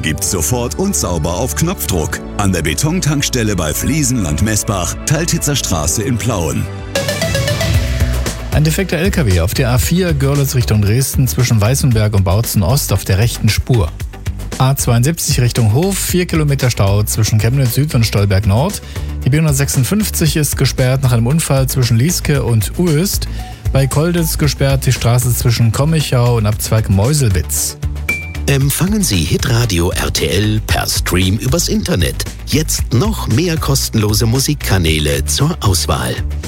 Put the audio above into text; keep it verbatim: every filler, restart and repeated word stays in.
gibt's sofort und sauber auf Knopfdruck. An der Betontankstelle bei Fliesenland Messbach, Teiltitzer Straße in Plauen. Ein defekter L K W auf der A vier Görlitz Richtung Dresden zwischen Weißenberg und Bautzen Ost auf der rechten Spur. A zweiundsiebzig Richtung Hof, vier Kilometer Stau zwischen Chemnitz Süd und Stolberg Nord. Die B hundertsechsundfünfzig ist gesperrt nach einem Unfall zwischen Lieske und Uöst. Bei Kolditz gesperrt die Straße zwischen Kommichau und Abzweig Meuselwitz. Empfangen Sie Hitradio R T L per Stream übers Internet. Jetzt noch mehr kostenlose Musikkanäle zur Auswahl.